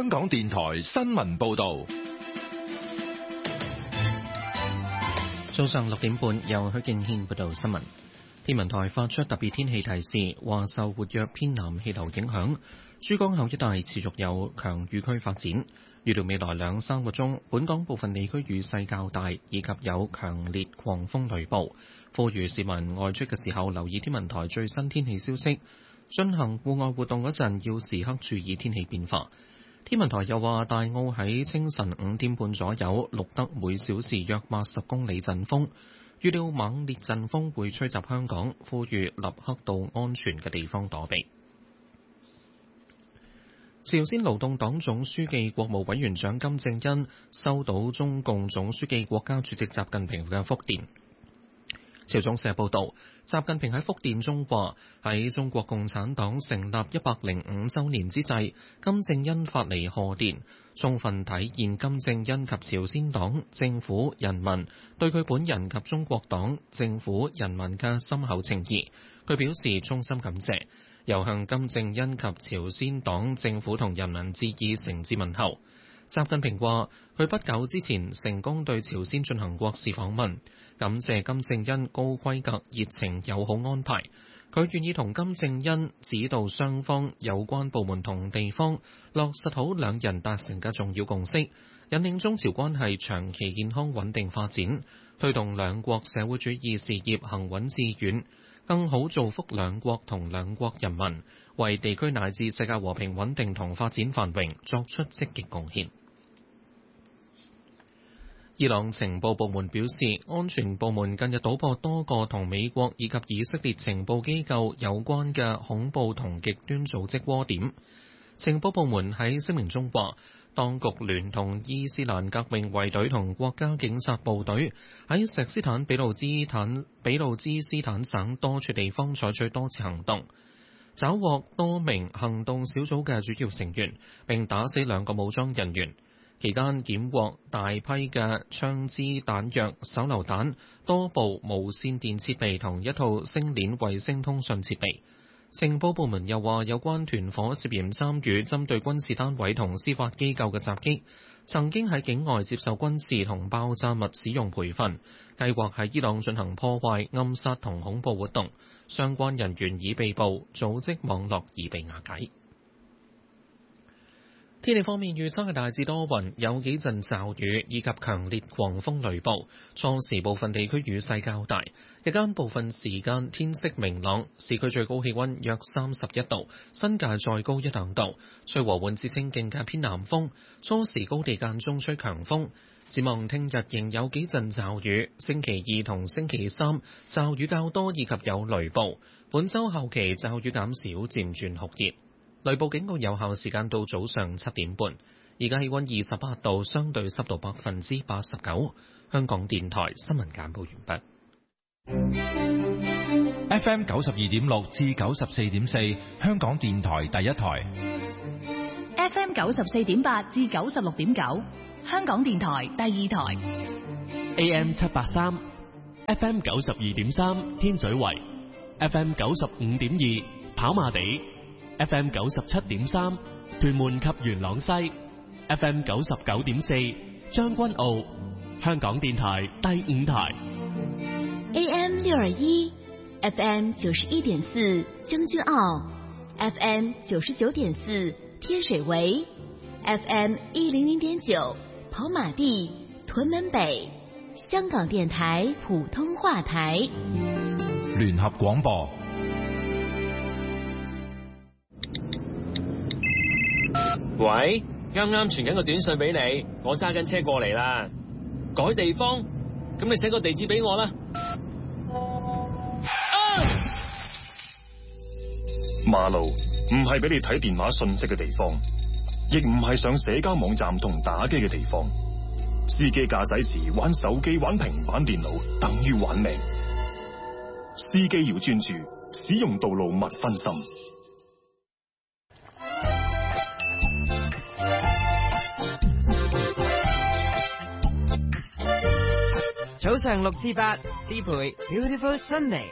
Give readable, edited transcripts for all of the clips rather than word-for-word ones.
香港電台新聞報道。 早上6點半，由許敬軒報道新聞。天文台發出特別天氣提示，話受活躍偏南氣流影響，珠江口一帶持續有強雨區發展。預料未來2-3個鐘，本港部分地區雨勢較大，以及有強烈狂風雷暴。呼籲市民外出嘅時候留意天文台最新天氣消息，進行戶外活動嗰陣要時刻注意天氣變化。天文台又話，大澳喺清晨5點半左右錄得每小時約80公里陣風，預料猛烈陣風會吹襲香港，呼籲立刻到安全嘅地方躲避。朝鮮勞動黨總書記、國務委員長金正恩收到中共總書記、國家主席習近平嘅復電。朝中社報導，習近平喺復電中話：喺中國共產黨成立105週年之際，金正恩發嚟賀電，充分體現金正恩及朝鮮黨政府人民對佢本人及中國黨政府人民嘅深厚情誼。佢表示衷心感謝，又向金正恩及朝鮮黨政府同人民致以誠摯問候。習近平話：佢不久之前成功對朝鮮進行國事訪問，感謝金正恩高規格、熱情、友好安排。佢願意同金正恩指導雙方有關部門同地方落實好兩人達成嘅重要共識，引領中朝關係長期健康穩定發展，推動兩國社會主義事業行穩致遠，更好造福兩國同兩國人民，為地區乃至世界和平穩定同發展繁榮作出積極貢獻。伊朗情報部門表示，安全部門近日搗破多個同美國以及以色列情報機構有關嘅恐怖同極端組織窩點。情報部門喺聲明中話，當局聯同伊斯蘭革命衛隊同國家警察部隊喺錫斯坦俾路支斯坦省多處地方採取多次行動，抓獲多名行動小組嘅主要成員，並打死2個武裝人員。期間檢獲大批嘅槍支彈藥、手榴彈、多部無線電設備同一套星鏈衛星通訊設備。情報部門又話，有關團夥涉嫌參與針對軍事單位同司法機構嘅襲擊，曾經喺境外接受軍事同爆炸物使用培訓，計劃喺伊朗進行破壞、暗殺同恐怖活動。相關人員已被捕，組織網絡已被瓦解。天氣方面，預測係大致多雲，有幾陣驟雨以及強烈狂風雷暴。初時部分地區雨勢較大，日間部分時間天色明朗。市區最高氣溫約31度，新界再高1-2度。吹和緩至清勁嘅偏南風，初時高地間中吹強風。展望聽日仍有幾陣驟雨，星期2同星期3驟雨較多以及有雷暴。本週後期驟雨減少，漸轉酷熱。雷暴警告有效時間到早上7點半。而家氣溫28度，相對濕度89%。香港電台新聞簡報完畢。FM 92.6至94.4，香港電台第一台。 FM 94.8至96.9，香港電台第二台。 AM 783，FM 92.3，天水圍。FM 95.2，跑馬地。FM 97.3，屯門及元朗西。FM 99.4，將軍澳。香港電台第五台。 AM 621，FM 91.4，將軍澳。FM 99.4，天水圍。FM 100.9，跑馬地、屯門北。香港電台普通話台。 聯合廣播。 喂，啱啱傳緊個短信俾你，我揸緊車過嚟啦。改地方，咁你寫個地址俾我啦。 馬路唔係俾你睇電話信息嘅地方，亦唔係上社交網站同打機嘅地方。司機駕駛時玩手機、玩平板電腦，等於玩命。司機要專注，使用道路勿分心。 早上6至8，思培 Beautiful Sunday。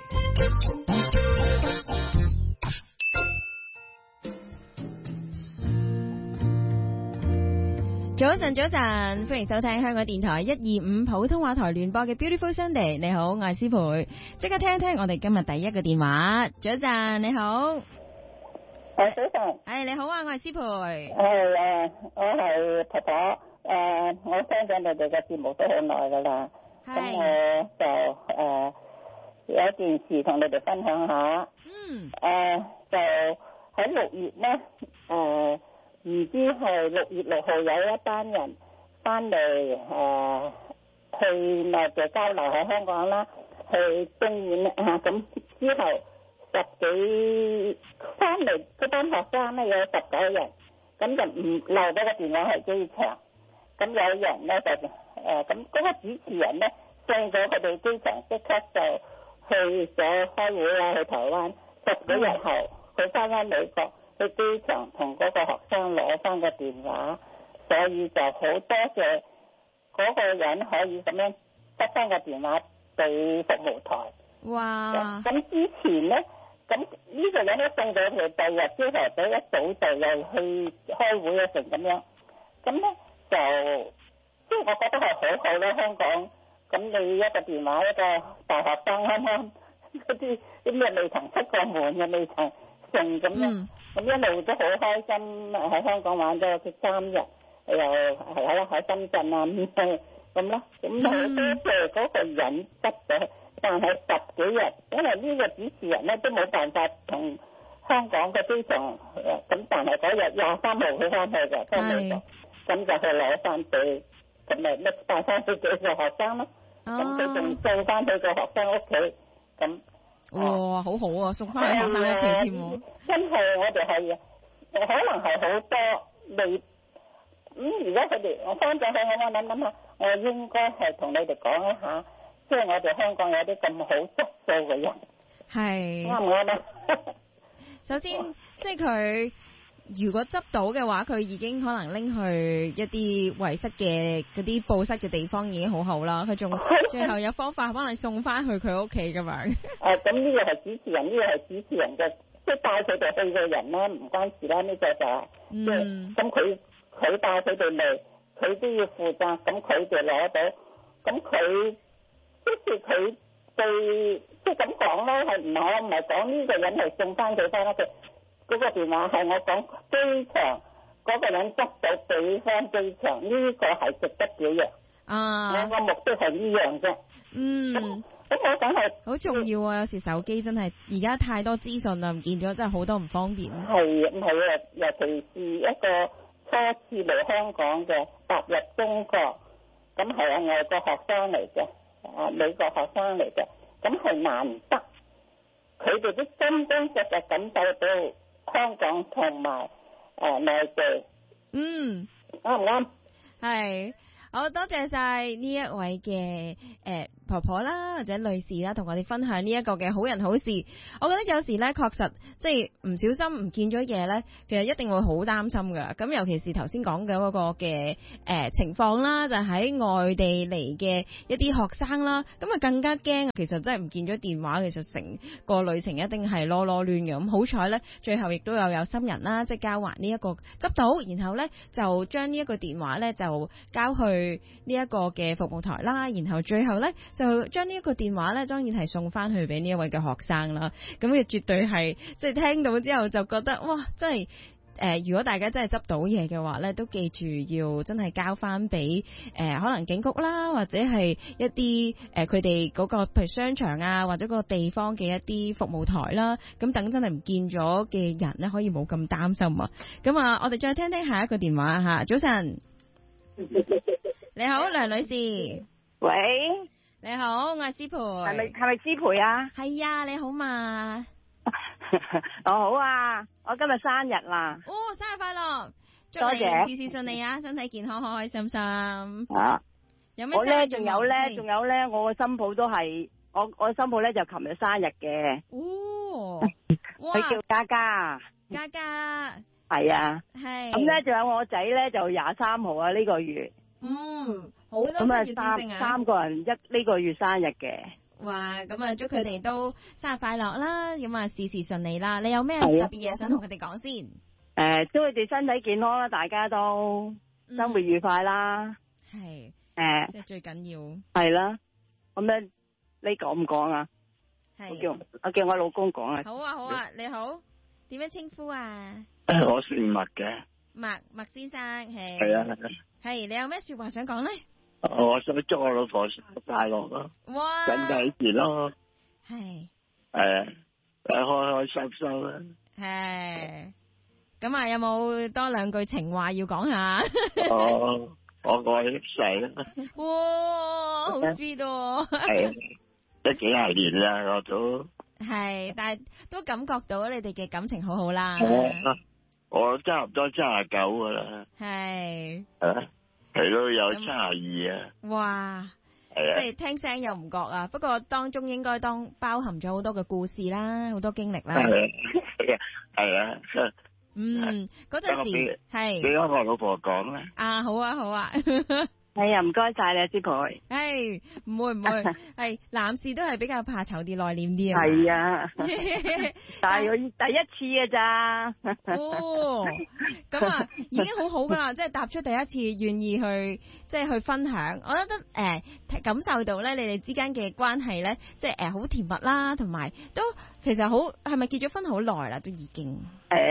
早晨，歡迎收聽香港電台125普通話台聯播嘅 Beautiful Sunday。你好，我係思培，即刻聽一聽我哋今日第一個電話。早晨，你好。 早晨。 你好啊，我係思培。 我係婆婆。我聽咗你哋嘅節目都好耐噶啦。咁我就有一件事同你哋分享下。就喺6月咧，唔知係6月6號有一班人翻嚟去內地交流喺香港啦，去中遠咁之後10幾翻嚟嗰班學生咧有19人，咁就唔留咗個電話喺機場，咁有人咧就咁嗰個主持人咧送咗佢哋機場，即刻就去咗開會啦，去台灣。10幾日後佢翻美國，去機場同嗰個學生攞翻個電話，所以就好多謝嗰個人可以咁樣得翻個電話俾服務台。 哇！ 咁之前咧，咁呢個人都送到佢第二日朝頭早一早就又去開會啊成咁樣，咁咧就即係我覺得係好好啦，香港。咁你一個電話，一個大學生啱啱嗰啲咩未曾出過門嘅，未曾成咁樣，咁一路都好開心喺香港玩咗3日，又係喺深圳啊咁咯，咁好多謝嗰個人得咗，但係10幾日，因為呢個主持人咧都冇辦法同香港嘅機場咁，但係嗰日23號佢翻去嘅，翻美國，咁就去攞翻俾咁咪乜帶翻去幾個學生咯，咁佢仲送翻去個學生屋企咁。 哇，好好啊，送翻去學生屋企添喎。 真係我哋係可能係好多未如果佢哋我翻咗去，我諗下，我應該係同你哋講一下，即係我哋香港有啲咁好質素嘅人， 係啱唔啱啊？ 首先，即係佢如果執到嘅話，佢已經可能拎去一啲遺失嘅嗰啲報失嘅地方已經好好啦。佢仲最後有方法幫你送翻去佢屋企噶嘛？ 咁呢個係主持人，呢個係主持人嘅，即係帶佢哋去嘅人啦，唔關事啦。呢個就係即係咁佢帶佢哋嚟，佢都要負責。咁佢哋攞到，咁佢即係佢對即係咁講啦，係我唔係講呢個人係送翻佢翻屋企。嗰個電話係我講機場嗰個人執到俾翻機場，呢個係值得表揚。我個目的係呢樣啫。咁我梗係好重要啊！有時手機真係而家太多資訊啦，唔見咗真係好多唔方便。 係啊，尤其是一個初次嚟香港嘅踏入中國，咁係外國學生嚟嘅，美國學生嚟嘅，咁係難得，佢哋都真真實實感受到香港同埋內地，啱唔啱？ 係，好多謝晒呢一位嘅婆婆啦或者女士啦，同我哋分享呢一個嘅好人好事。我覺得有時咧確實即係唔小心唔見咗嘢咧，其實一定會好擔心噶。咁尤其是頭先講嘅嗰個嘅情況啦，就喺外地嚟嘅一啲學生啦，咁啊更加驚。其實真係唔見咗電話，其實成個旅程一定係囉囉攣嘅。咁好彩咧，最後亦都有心人啦，即係交還呢一個執到，然後咧就將呢一個電話咧就交去呢一個嘅服務台啦，然後最後咧就將呢一個電話咧，當然係送翻去俾呢一位嘅學生啦。咁亦絕對係即係聽到之後就覺得哇，真係如果大家真係執到嘢嘅話咧，都記住要真係交翻俾可能警局啦，或者係一啲佢哋嗰個譬如商場啊，或者個地方嘅一啲服務台啦。咁等真係唔見咗嘅人咧，可以冇咁擔心啊。咁啊，我哋再聽聽下一個電話吓。早晨，你好，梁女士。 喂。 你好，我係思培。 係咪思培啊？ 係啊，你好嘛？ 我好啊，我今日生日啦。 哦，生日快樂！ 多謝， 事事順利啊，身體健康，開開心心。 啊！ 有咩？ 我咧，仲有咧，我個新抱都係我新抱咧就琴日生日嘅。 哦， 佢叫嘉嘉。 嘉嘉。 係啊。 係。 咁咧，仲有我仔咧就23號啊，呢個月。 好多生日之星啊！ 三個人呢個月生日嘅。 哇，咁啊祝佢哋都生日快樂啦，咁啊事事順利啦。你有咩特別嘢想同佢哋講先？ 祝佢哋身體健康啦，大家都。 生活愉快啦。 係即係最緊要。 係啦，咁樣你講唔講啊？我叫我老公講啊。 好啊好啊，你好，點樣稱呼啊？ 我姓麥嘅。 麥先生係。 係啊。 係，你有咩說話想講咧？ 我想祝我老婆生日快樂咯。 哇！ 身體健咯。 係。 開開心心啦。 係。咁啊，有冇多兩句情話要講下？ 我愛你世啦。 哇，好 sweet 喎。 係，都幾廿年啦，我都。 係，但係都感覺到你哋嘅感情好好啦。 我差唔多79噶啦。 係。 係咯，有72啊。 哇！即係聽聲又唔覺啊，不過當中應該包含咗好多嘅故事啦，好多經歷啦。 係啊。 嗰陣時係。 俾我老婆講啦。 啊，好啊，好啊。 係啊，唔該晒你啊，師婆。 唔會，係男士都係比較怕醜啲、內斂啲啊。 係啊，但係我第一次嘅咋。 咁啊，已經好好噶啦，即係踏出第一次，願意去即係去分享。我覺得感受到咧，你哋之間嘅關係咧，即係好甜蜜啦，同埋都其實好係咪結咗婚好耐啦？都已經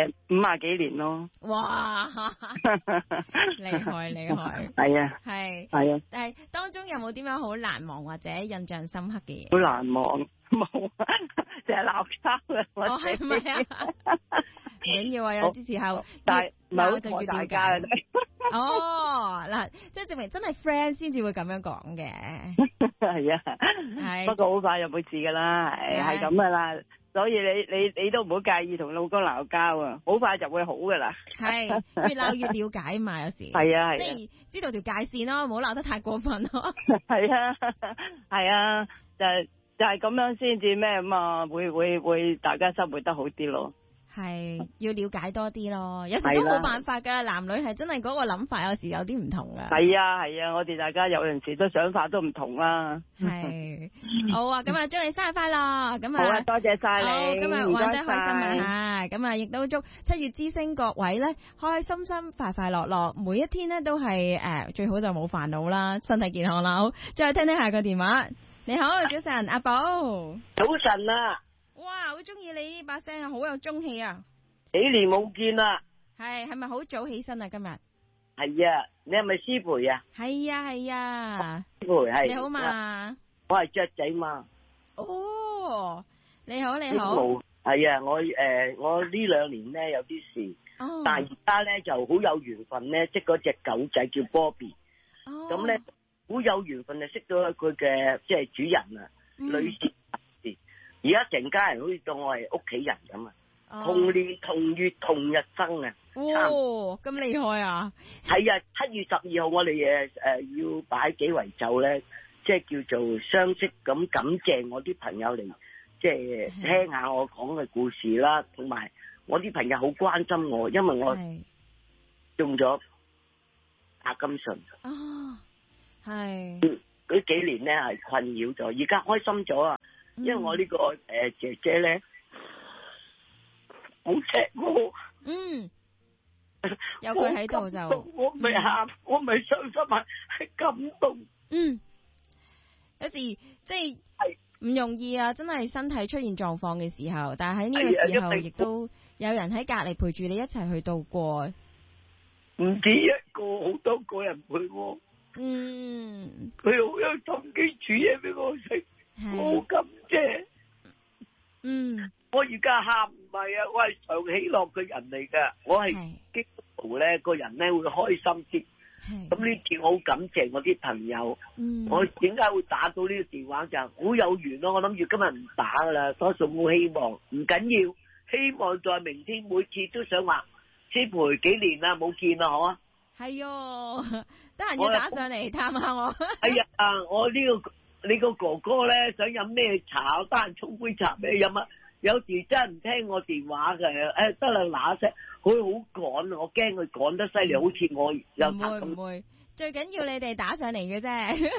50幾年咯。 哇！厲害！ 係啊。 係啊，但係當中有冇點樣好難忘或者印象深刻嘅嘢？ 好難忘，冇，成日鬧交嘅。 係咪啊？唔緊要啊，有啲時候， 但係鬧就越大家嘅。 嗱，即係證明真係 friend 先至會咁樣講嘅。 係啊，係。不過好快就冇事噶啦，係咁噶啦。所以你都唔好介意同老公鬧交啊，好快就會好噶啦。 係越鬧越了解嘛，有時係啊， 即係知道條界線咯，唔好鬧得太過分咯。 係啊，就係咁樣先至咩咁啊，會大家生活得好啲咯。 係要了解多啲咯，有時都冇辦法噶，男女係真係嗰個諗法有時有啲唔同噶。 係啊，我哋大家有陣時都想法都唔同啦。 係好啊，咁啊祝你生日快樂，咁啊好啊，多謝晒你， 今日玩得開心啊，咁啊亦都祝7月之星各位咧開開心心、快快樂樂，每一天咧都係最好就冇煩惱啦，身體健康啦。好，再聽下個電話。你好，早晨，阿寶。 早晨啊！ 哇，好中意你呢把聲啊，好有中氣啊！ 幾年冇見啦。 係咪好早起身啊？今日係啊，你係咪師培啊？ 係啊。 師培係。 你好嘛？ 我係雀仔嘛。 哦，你好。係啊，我呢2年咧有啲事，但係而家咧就好有緣分咧，識嗰隻狗仔叫 Bobby。咁咧好有緣分就識到佢嘅即係主人啊，女士。而家成家人好似當我係屋企人咁啊，同年同月同日生啊！ 哦，咁厲害啊！ 係啊，7月12號我哋要擺幾圍酒咧，即係叫做相識咁感謝我啲朋友嚟，即係聽下我講嘅故事啦，同埋我啲朋友好關心我，因為我用咗帕金遜。 哦，係。 嗰幾年咧係困擾咗，而家開心咗啊！因為我呢個姐姐咧好錫我， 有佢喺度就我唔係喊，我唔係傷心啊，係感動。 有時即係唔容易啊，真係身體出現狀況嘅時候，但係喺呢個時候亦都有人喺隔籬陪住你一齊去度過。 唔止一個，好多個人陪我。佢好有心機煮嘢俾我食。我好感謝。我而家喊唔係啊，我係常喜樂嘅人嚟噶，我係基督徒咧，個人咧會開心啲。咁呢次我好感謝我啲朋友。我點解會打到呢個電話就好有緣咯。我諗住今日唔打噶啦，多數冇希望，唔緊要，希望在明天每次都想話師培幾年啦冇見啦，好啊。 係喲，得閒要打上嚟探下我。 係啊，我你個哥哥咧想飲咩茶，得閒沖杯茶俾你飲啊！有時真係唔聽我電話嘅，得啦嗱聲，佢好趕啊！我驚佢趕得犀利，好似我有唔會，最緊要你哋打上嚟嘅啫。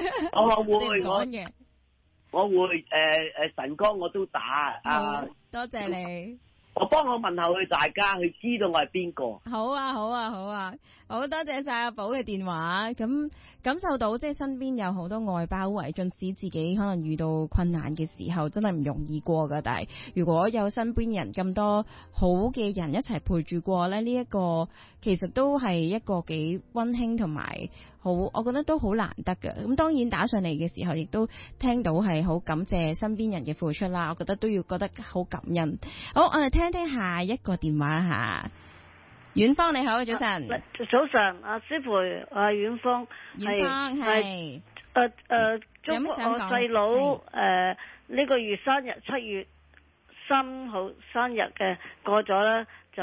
我會晨光我都打啊！ 多謝你。 我幫我問候佢大家，佢知道我係邊個。 好啊！ 好多謝晒阿寶嘅電話，咁感受到即係身邊有好多愛包圍，縱使自己可能遇到困難嘅時候，真係唔容易過噶。但係如果有身邊人咁多好嘅人一齊陪住過咧，呢一個其實都係一個幾溫馨同埋好，我覺得都好難得嘅。咁當然打上嚟嘅時候，亦都聽到係好感謝身邊人嘅付出啦。我覺得都要覺得好感恩。好，我哋聽聽下一個電話吓。遠方你好，早晨。 早晨，阿師培，遠方。 遠方係。 祝福我細佬呢個月生日7月3號生日嘅過咗啦，就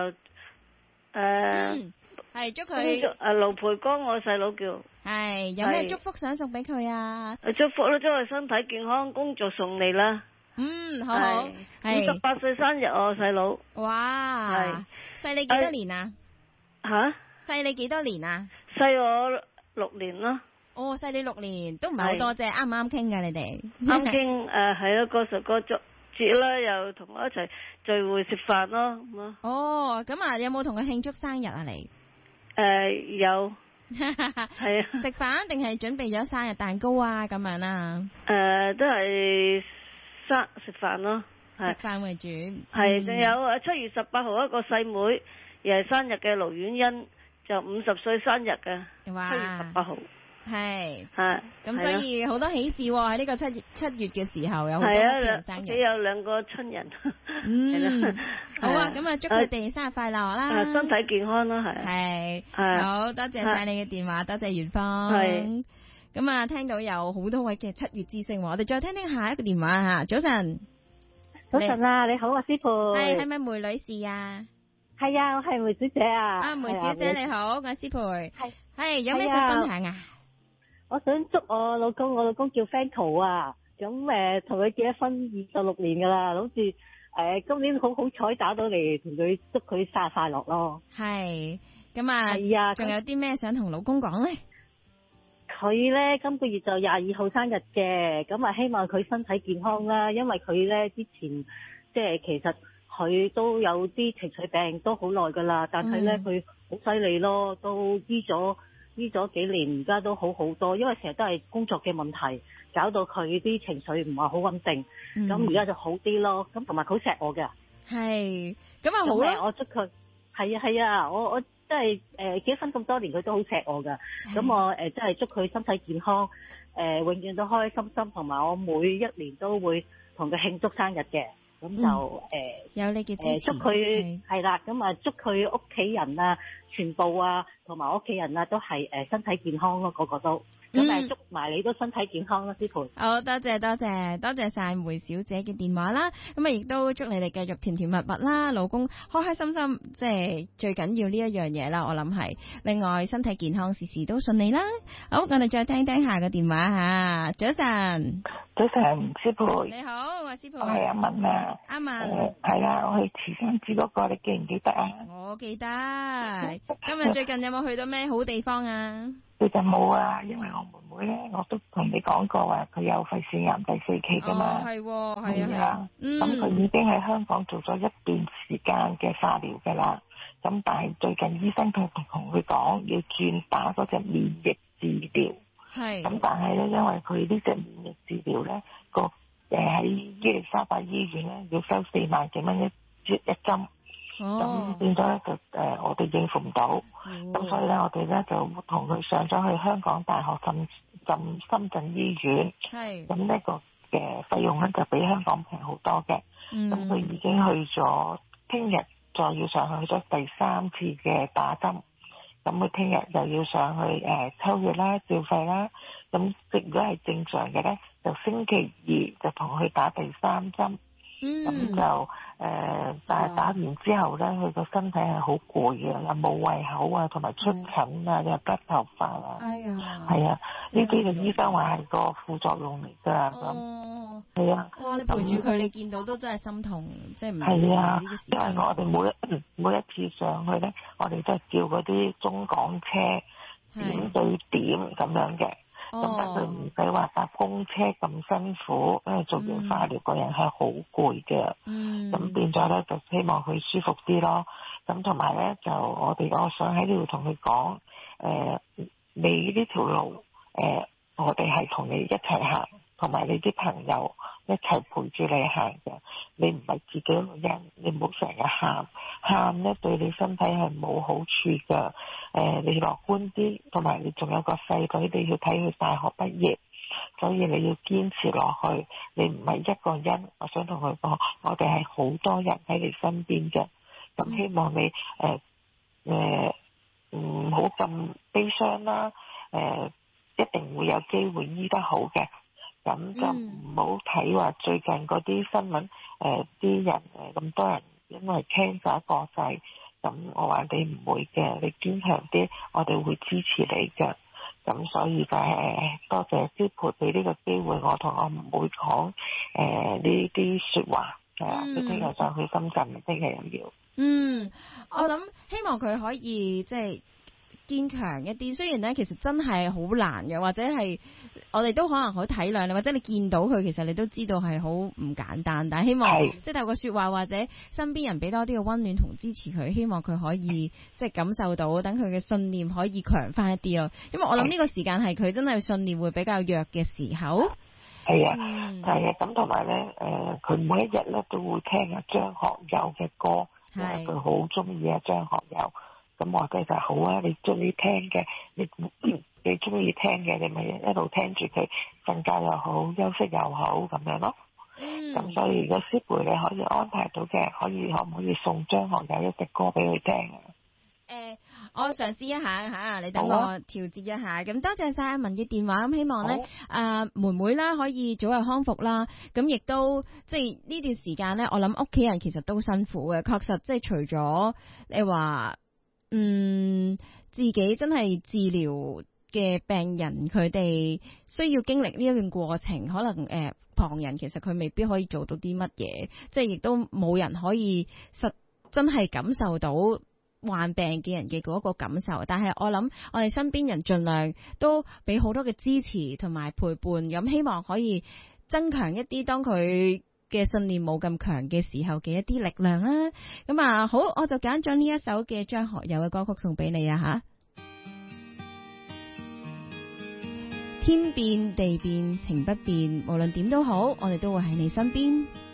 係祝佢盧培光，我細佬叫。 係有咩祝福想送俾佢啊？ 祝福啦，祝佢身體健康，工作順利啦。 好好。係 58歲生日我細佬。 哇！係。細你幾多年啊？細你幾多年啊？ 細我6年咯。 哦，細你6年都唔係好多啫，啱唔啱傾噶你哋？ 啱傾係咯，過十個節啦，又同我一齊聚會食飯咯咁咯。 哦，咁啊，有冇同佢慶祝生日啊你？ 有。係啊。食飯定係準備咗生日蛋糕啊咁樣啊？ 都係食飯咯。 食飯為主。 係，仲有7月18號一個細妹，又係生日嘅盧婉欣，就50歲生日嘅。 哇！ 7月18號。係。 咁所以好多喜事喎，喺呢個7月嘅時候有好多人生日。 屋企有2個親人。 好啊，咁啊祝佢哋生日快樂啦！ 身體健康啦，係。 好多謝晒你嘅電話，多謝元芳。係。咁啊，聽到有好多位嘅7月之星，我哋再聽聽下一個電話吓。早晨。 早晨啊，你好啊，師傅。 係咪梅女士啊？ 係啊，我係梅小姐啊。 梅小姐你好，我係師培。係有咩想分享啊？ 我想祝我老公叫 Franco 啊，咁同佢結咗婚26年噶啦，好似今年好彩打到嚟，同佢祝佢生日快樂咯。 係，咁啊，係啊，仲有啲咩想同老公講咧？ 佢咧今個月就22號生日嘅，咁啊希望佢身體健康啦，因為佢咧之前即係其實佢都有啲情緒病都好耐噶啦，但係咧佢好犀利咯，都醫咗幾年，而家都好好多，因為成日都係工作嘅問題，搞到佢啲情緒唔係好穩定，咁而家就好啲咯，咁同埋佢好錫我嘅。係，咁啊好啦，我祝佢係啊，我真係結婚咁多年，佢都好錫我噶。咁我真係祝佢身體健康，永遠都開開心心，同埋我每一年都會同佢慶祝生日嘅。咁就有你嘅支持， 祝佢係啦。咁啊，祝佢屋企人啊，全部啊，同埋屋企人啊，都係身體健康咯，個個都。咁祝埋你都身體健康啦，師傅。 好，多謝晒梅小姐嘅電話啦。咁啊，亦都祝你哋繼續甜甜蜜蜜啦，老公開開心心，即係最緊要呢一樣嘢啦。我諗係，另外身體健康，事事都順利啦。好，我哋再聽下個電話吓。早晨， 師傅。 你好，我係師傅。 我係阿文啊。 阿文。 係啊，我去慈山寺嗰個，你記唔記得啊？ 我記得。今日最近有冇去到咩好地方啊？ 最近冇啊，因為我妹妹咧，我都同你講過話，佢有肺腺癌第4期噶嘛。係啊。咁佢已經喺香港做咗一段時間嘅化療噶啦。咁但係最近醫生佢同佢講要轉打嗰隻免疫治療。係。咁但係咧，因為佢呢隻免疫治療咧，喺伊利沙伯醫院咧要收4萬幾蚊一針。咁變咗咧就我哋應付唔到，咁所以咧我哋咧就同佢上咗去香港大學深圳醫院，咁呢個嘅費用咧就比香港平好多嘅，咁佢已經去咗，聽日再要上去咗第3次嘅打針，咁佢聽日又要上去抽血啦、照肺啦，咁如果係正常嘅咧，就星期2就同佢打第3針。咁就但係打完之後咧，佢個身體係好攰嘅，又冇胃口啊，同埋出疹啊，又甩頭髮啊。係啊，呢啲嘅醫生話係個副作用嚟㗎。咁係啊。 哇！你陪住佢，你見到都真係心痛，即係唔係啊，因為我哋每一次上去咧，我哋都係叫嗰啲中港車點對點咁樣嘅。咁但佢唔使話搭公車咁辛苦，因為做完化療個人係好攰嘅。咁變咗咧就希望佢舒服啲咯。 咁同埋咧就我想喺呢度同佢講，你呢條路我哋係同你一齊行，同埋你啲朋友一齊陪住你行嘅，你唔係自己一個人，你唔好成日喊咧，對你身體係冇好處噶。你樂觀啲，同埋你仲有個細女，你要睇佢大學畢業，所以你要堅持落去。你唔係一個人，我想同佢講，我哋係好多人喺你身邊嘅。咁希望你唔好咁悲傷啦，一定會有機會醫得好嘅。咁就唔好睇話最近嗰啲新聞，啲人咁多人因為 cancer 過世，咁我話你唔會嘅，你堅強啲，我哋會支持你嘅。咁所以就多謝師培俾呢個機會，我同我唔會講呢啲說話。佢聽日上去深圳，聽日又要。 我諗希望佢可以即係堅強一啲，雖然咧其實真係好難嘅，或者係我哋都可能好體諒你，或者你見到佢其實你都知道係好唔簡單，但係希望即係透過說話或者身邊人俾多啲嘅溫暖同支持佢，希望佢可以即係感受到，等佢嘅信念可以強翻一啲咯。因為我諗呢個時間係佢真係信念會比較弱嘅時候。 係啊，咁同埋咧，佢每一日咧都會聽阿張學友嘅歌，因為佢好中意阿張學友。咁我覺得就好啊，你中意聽嘅，你中意聽嘅，你咪一路聽住佢，瞓覺又好，休息又好咁樣咯。咁所以如果師培你可以安排到嘅，可唔可以送張學友一隻歌俾佢聽啊？ 我嘗試一下吓，你等我調節一下。咁多謝晒阿文嘅電話，咁希望咧妹妹啦可以早日康復啦。咁亦都即係呢段時間咧，我諗屋企人其實都辛苦嘅。確實即係除咗你話自己真係治療嘅病人，佢哋需要經歷呢一段過程，可能旁人其實佢未必可以做到啲乜嘢，即係亦都冇人可以真係感受到患病嘅人嘅嗰個感受。但係我諗我哋身邊人盡量都俾好多嘅支持同埋陪伴，咁希望可以增強一啲當佢嘅信念冇咁強嘅時候嘅一啲力量啦。咁啊好，我就揀咗呢一首嘅張學友嘅歌曲送俾你啊吓。天變地變情不變，無論點都好，我哋都會喺你身邊。